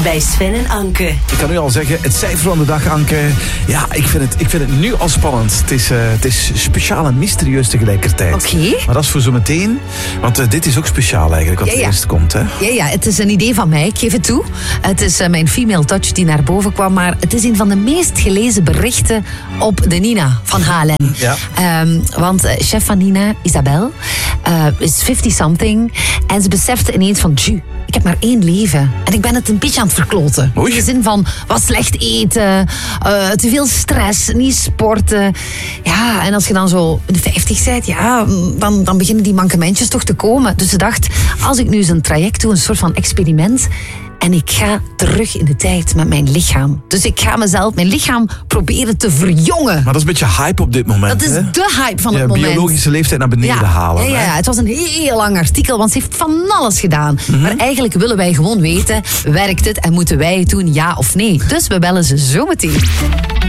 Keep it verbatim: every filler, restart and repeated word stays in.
bij Sven en Anke. Ik kan nu al zeggen, het cijfer van de dag, Anke. Ja, ik vind het, ik vind het nu al spannend. Het is, uh, het is speciaal en mysterieus tegelijkertijd. Oké. Okay. Maar dat is voor zometeen. Want uh, dit is ook speciaal eigenlijk, wat ja, ja. er eerst komt. Hè? Ja, ja, het is een idee van mij, ik geef het toe. Het is uh, mijn female touch die naar boven kwam. Maar het is een van de meest gelezen berichten op de Nina van H L M. Ja. Um, want uh, chef van Nina, Isabel, uh, is fifty-something. En ze besefte ineens van, tju, ik heb maar één leven. En ik ben het een beetje aan het verkloten. Oei. In de zin van, wat slecht eten, uh, te veel stress, niet sporten. Ja, en als je dan zo in de vijftig bent, ja, dan, dan beginnen die mankementjes toch te komen. Dus ze dacht, als ik nu eens een traject doe, een soort van experiment, en ik ga terug in de tijd met mijn lichaam. Dus ik ga mezelf, mijn lichaam proberen te verjongen. Maar dat is een beetje hype op dit moment. Dat is hè? de hype van ja, het moment. Biologische leeftijd naar beneden ja, halen. Ja, ja, ja, het was een heel lang artikel, want ze heeft van alles gedaan. Mm-hmm. Maar eigenlijk willen wij gewoon weten, werkt het en moeten wij het doen, ja of nee? Dus we bellen ze zo meteen.